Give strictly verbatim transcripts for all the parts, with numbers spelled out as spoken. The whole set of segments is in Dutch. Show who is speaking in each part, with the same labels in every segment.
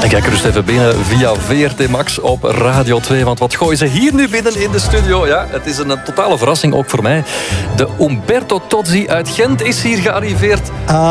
Speaker 1: En kijk er dus even binnen via V R T Max op Radio twee. Want wat gooien ze hier nu binnen in de studio? Ja, het is een, een totale verrassing, ook voor mij. De Umberto Tozzi uit Gent is hier gearriveerd.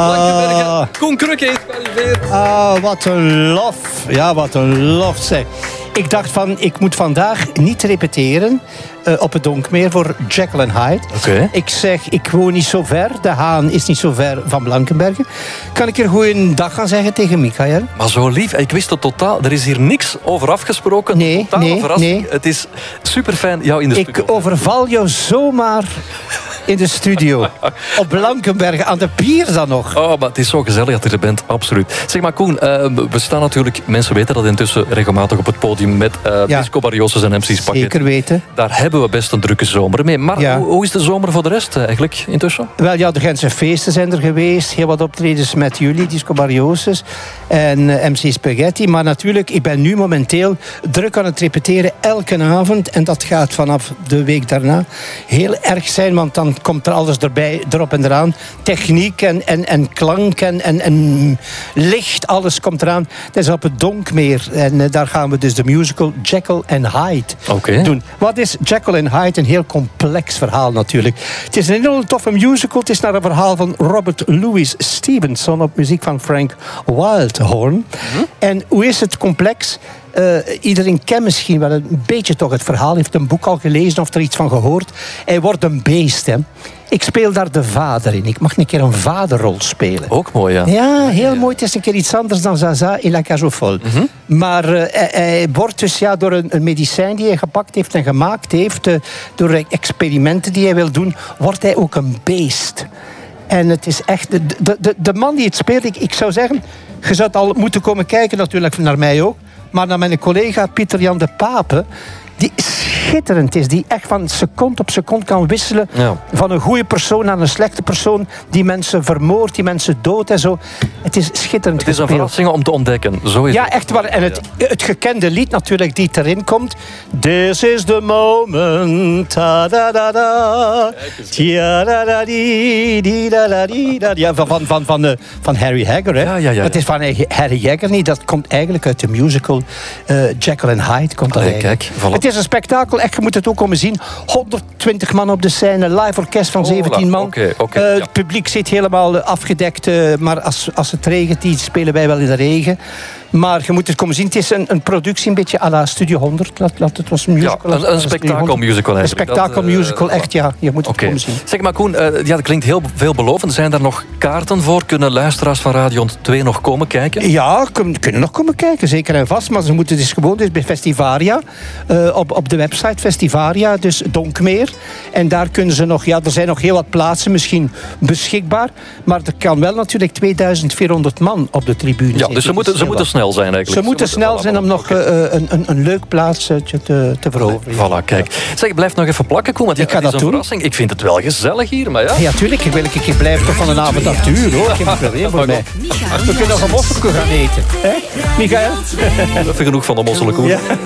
Speaker 2: Ah.
Speaker 1: Koen Krukke is gearriveerd.
Speaker 2: Ah, wat een lof. Ja, wat een lof, zeg. Ik dacht van, ik moet vandaag niet repeteren uh, op het Donkmeer voor Jekyll and Hyde.
Speaker 1: Okay.
Speaker 2: Ik zeg, ik woon niet zo ver. De Haan is niet zo ver van Blankenberge. Kan ik er goeie dag gaan zeggen tegen Michael?
Speaker 1: Maar zo lief, ik wist het totaal. Er is hier niks over afgesproken.
Speaker 2: Nee,
Speaker 1: Totale
Speaker 2: nee,
Speaker 1: verrassing.
Speaker 2: nee.
Speaker 1: Het is super fijn jou in de studio.
Speaker 2: Ik overval jou zomaar in de studio. Op Blankenberge, aan de pier dan nog.
Speaker 1: Oh, maar het is zo gezellig dat je er bent, absoluut. Zeg maar Koen, uh, we staan natuurlijk, mensen weten dat intussen regelmatig op het podium met uh,
Speaker 2: Ja.
Speaker 1: Disco Barrios en M C's pakket.
Speaker 2: Zeker weten.
Speaker 1: Daar hebben we best een drukke zomer mee. Maar
Speaker 2: Ja.
Speaker 1: hoe, hoe is de zomer voor de rest uh, eigenlijk intussen?
Speaker 2: Wel ja, de Gentse feesten zijn er geweest. Heel wat optredens met jullie, Disco Barrios en uh, M C Spaghetti. Maar natuurlijk, ik ben nu momenteel druk aan het repeteren elke avond. En dat gaat vanaf de week daarna heel erg zijn. Want dan komt er alles erbij, erop en eraan. Techniek en, en, en klank en, en, en licht, alles komt eraan. Dat is op het Donkmeer. En uh, daar gaan we dus de musical Jekyll and Hyde
Speaker 1: Okay.
Speaker 2: doen. Wat is Jekyll and Hyde? Een heel complex verhaal natuurlijk. Het is een enorm toffe musical. Het is naar een verhaal van Robert Louis Stevenson op muziek van Frank Wildhorn. Mm-hmm. En hoe is het complex? Uh, iedereen kent misschien wel een beetje toch het verhaal. Heeft een boek al gelezen of er iets van gehoord. Hij wordt een beest, hè. Ik speel daar de vader in. Ik mag een keer een vaderrol spelen.
Speaker 1: Ook mooi, ja.
Speaker 2: Ja, heel mooi. Het is een keer iets anders dan Zaza in La Cage aux Folles. Mm-hmm. Maar uh, hij, hij wordt dus ja, door een, een medicijn die hij gepakt heeft en gemaakt heeft, uh, door experimenten die hij wil doen, wordt hij ook een beest. En het is echt... De, de, de, de man die het speelt, ik, ik zou zeggen, je zou het al moeten komen kijken, natuurlijk naar mij ook, maar naar mijn collega Pieter Jan de Pape, die schitterend is, die echt van seconde op seconde kan wisselen, ja, van een goede persoon naar een slechte persoon, die mensen vermoordt, die mensen doodt en zo. Het is schitterend
Speaker 1: Het is
Speaker 2: gespeeld.
Speaker 1: een verrassing om te ontdekken. Zo is
Speaker 2: ja,
Speaker 1: het.
Speaker 2: echt waar. En het, het gekende lied natuurlijk die erin komt. This is the moment. Ta da da da. Tia da da di di da da di da. Ja, van, van, van, van, uh, van Harry Hagger. Hè.
Speaker 1: Ja, ja, ja.
Speaker 2: Het is van Harry Hagger niet. Dat komt eigenlijk uit de musical uh, Jekyll and Hyde. Komt dat
Speaker 1: Allee, kijk, voilà.
Speaker 2: Het is een spektakel. Echt, je moet het ook komen zien. honderdtwintig man op de scène. Live orkest van
Speaker 1: Oh,
Speaker 2: zeventien man.
Speaker 1: Okay, okay,
Speaker 2: uh,
Speaker 1: ja.
Speaker 2: Het publiek zit helemaal uh, afgedekt. Uh, maar als, als het regent, die spelen wij wel in de regen. Maar je moet het komen zien. Het is een, een productie een beetje à la Studio honderd. Laat, laat het was een musical.
Speaker 1: Ja, een, een spektakelmusical
Speaker 2: Een spektakelmusical, uh, echt ja. Je moet het
Speaker 1: okay.
Speaker 2: komen zien.
Speaker 1: Zeg maar Koen, uh, ja, dat klinkt heel veelbelovend. Zijn daar nog kaarten voor? Kunnen luisteraars van Radio twee nog komen kijken?
Speaker 2: Ja, kunnen, kunnen nog komen kijken, zeker en vast. Maar ze moeten dus gewoon dus bij Festivaria, uh, op, op de website Festivaria, dus Donkmeer. En daar kunnen ze nog, ja, er zijn nog heel wat plaatsen misschien beschikbaar. Maar er kan wel natuurlijk tweeduizend vierhonderd man op de tribune.
Speaker 1: Ja, dus ze moeten, ze moeten snel zijn eigenlijk.
Speaker 2: Ze moeten
Speaker 1: ze
Speaker 2: snel
Speaker 1: moeten,
Speaker 2: zijn om nog okay. uh, een, een, een leuk plaatsje te, te veroveren.
Speaker 1: Voilà, kijk. Zeg, blijf nog even plakken, Koen, want ja,
Speaker 2: ik ga
Speaker 1: het is
Speaker 2: dat
Speaker 1: een
Speaker 2: doen.
Speaker 1: verrassing. Ik vind het wel gezellig hier, maar ja.
Speaker 2: Ja, tuurlijk. Ik wil een keer blijven toch van een avond acht uur, hoor. Geen probleem voor mij. We kunnen nog een mosselkoe gaan eten. Hè, Michael?
Speaker 1: Even genoeg van de mosselen, Koen. Ja.